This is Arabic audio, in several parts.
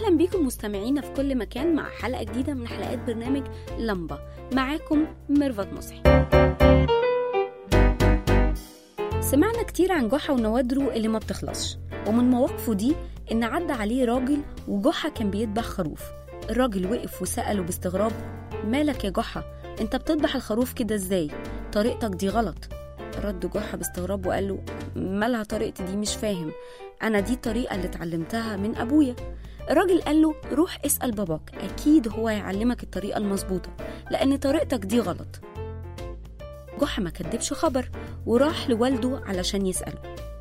أهلا بيكم مستمعينا في كل مكان مع حلقة جديدة من حلقات برنامج لمبة. معاكم ميرفت نصحي. سمعنا كتير عن جحا ونوادره اللي ما بتخلصش، ومن مواقفه دي إن عدى عليه راجل وجحا كان بيذبح خروف. الراجل وقف وسأله باستغراب: مالك يا جحا؟ انت بتذبح الخروف كده ازاي؟ طريقتك دي غلط. رد جحا باستغراب وقال له: مالها طريقتي دي؟ مش فاهم، انا دي الطريقة اللي اتعلمتها من ابويا. الراجل قال له: روح اسأل باباك، اكيد هو يعلمك الطريقة المظبوطة، لان طريقتك دي غلط. جحا ما كدبش خبر وراح لوالده علشان يسأله.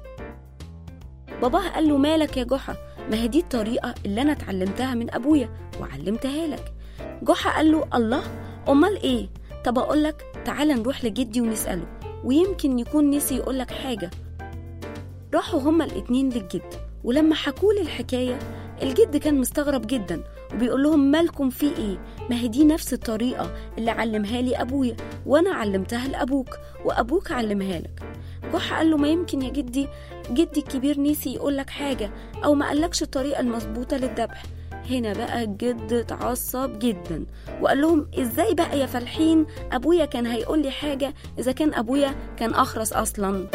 باباه قال له: مالك يا جحا؟ ما هي دي الطريقة اللي انا اتعلمتها من ابويا وعلمتها لك. جحا قال له: الله، امال ايه؟ طب اقولك، تعال نروح لجدي ونسأله، ويمكن يكون نسي يقولك حاجة. راحوا هما الاتنين للجد، ولما حكولي الحكاية الجد كان مستغرب جدا وبيقول لهم: مالكم في ايه؟ ما هي دي نفس الطريقة اللي علمها لي ابويا، وانا علمتها لابوك، وابوك علمها لك. جحا قال له: ما يمكن يا جدي الكبير نسي يقولك حاجة، او ما قالكش الطريقة المظبوطة للذبح. هنا بقى الجد اتعصب جدا وقال لهم: ازاي بقى يا فالحين ابويا كان هيقول لي حاجة اذا كان ابويا كان اخرس اصلا؟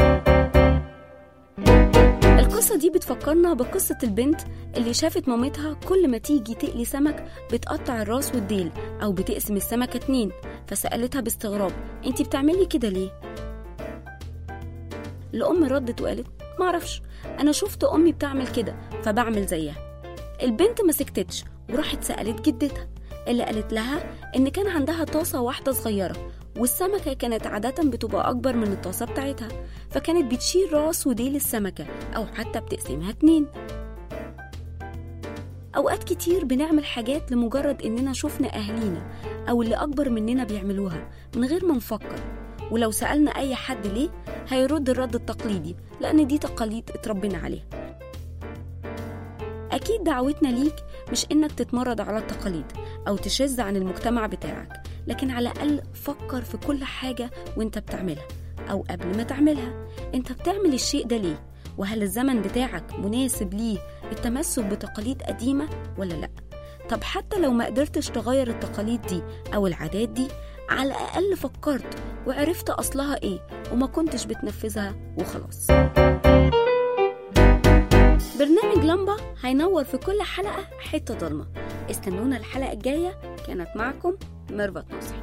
القصة دي بتفكرنا بقصة البنت اللي شافت مامتها كل ما تيجي تقلي سمك بتقطع الراس والديل او بتقسم السمكة 2، فسألتها باستغراب: انتي بتعملي كده ليه؟ الام ردت وقالت: معرفش، انا شفت امي بتعمل كده فبعمل زيها. البنت ما سكتتش وراحت سألت جدتها، اللي قالت لها ان كان عندها طاسة واحدة صغيرة، والسمكة كانت عادة بتبقى اكبر من الطاسة بتاعتها، فكانت بتشيل راس وديل السمكة او حتى بتقسمها 2. اوقات كتير بنعمل حاجات لمجرد اننا شفنا اهلينا او اللي اكبر مننا بيعملوها من غير ما نفكر، ولو سألنا اي حد ليه هيرد الرد التقليدي: لان دي تقاليد اتربينا عليها. أكيد دعوتنا ليك مش إنك تتمرد على التقاليد أو تشذ عن المجتمع بتاعك، لكن على الأقل فكر في كل حاجة وإنت بتعملها أو قبل ما تعملها. إنت بتعمل الشيء ده ليه؟ وهل الزمن بتاعك مناسب ليه التمسك بتقاليد قديمة ولا لأ؟ طب حتى لو ما قدرتش تغير التقاليد دي أو العادات دي، على الأقل فكرت وعرفت أصلها إيه وما كنتش بتنفذها وخلاص. برنامج لمبة هينور في كل حلقة حتة ضلمة. استنونا الحلقة الجاية. كانت معكم ميرفت نصحي.